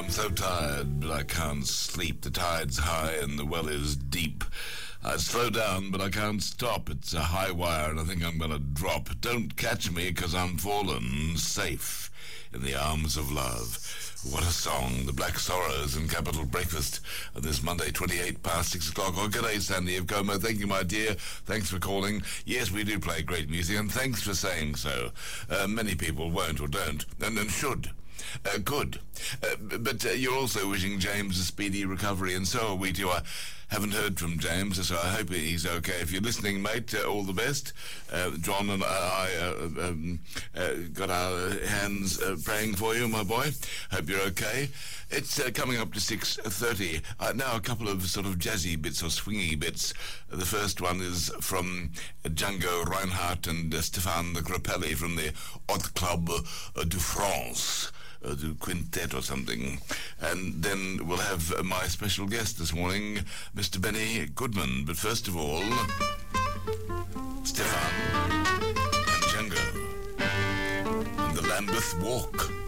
I'm so tired, but I can't sleep. The tide's high and the well is deep. I slow down, but I can't stop. It's a high wire, and I think I'm going to drop. Don't catch me, 'cause I'm fallen, safe in the arms of love. What a song. The Black Sorrows and Capital Breakfast this Monday, 28 past 6 o'clock. Oh, g'day, Sandy of Como. Thank you, my dear. Thanks for calling. Yes, we do play great music, and thanks for saying so. Many people won't or don't, and should. Good. But you're also wishing James a speedy recovery, and so are we too. I haven't heard from James, so I hope he's okay. If you're listening, mate, all the best. John and I got our hands praying for you, my boy. Hope you're okay. It's coming up to 6:30. Now a couple of sort of jazzy bits or swingy bits. The first one is from Django Reinhardt and Stéphane Grappelli from the Haute Club de France. The quintet or something. And then we'll have my special guest this morning, Mr. Benny Goodman. But first of all, Stéphane and Django and the Lambeth Walk.